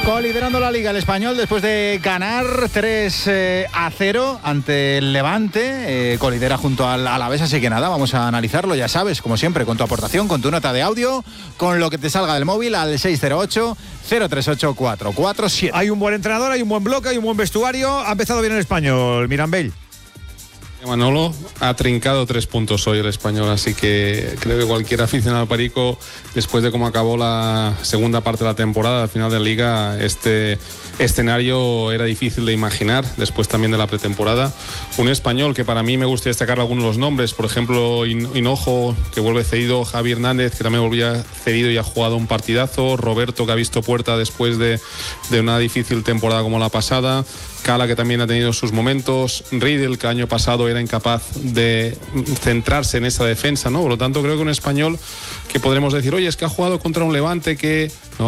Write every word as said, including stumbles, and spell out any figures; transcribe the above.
Coliderando la Liga, el Español, después de ganar tres a cero ante el Levante, eh, colidera junto al Alavés, así que nada, vamos a analizarlo, ya sabes, como siempre, con tu aportación, con tu nota de audio, con lo que te salga del móvil al seis cero ocho, cero tres ocho, cuatro cuatro siete. Hay un buen entrenador, hay un buen bloque, hay un buen vestuario. Ha empezado bien el Español, Mirambell. Manolo ha trincado tres puntos hoy el Español, así que creo que cualquier aficionado al Perico, después de cómo acabó la segunda parte de la temporada, al final de la Liga, este escenario era difícil de imaginar, después también de la pretemporada. Un Español que para mí me gusta destacar algunos de los nombres, por ejemplo Hinojo, que vuelve cedido, Javi Hernández, que también volvía cedido y ha jugado un partidazo, Roberto, que ha visto puerta después de, de una difícil temporada como la pasada, Cala, que también ha tenido sus momentos, Riedel, que el año pasado era incapaz de centrarse en esa defensa, ¿no? Por lo tanto, creo que un Español que podremos decir, oye, es que ha jugado contra un Levante que... ¿no?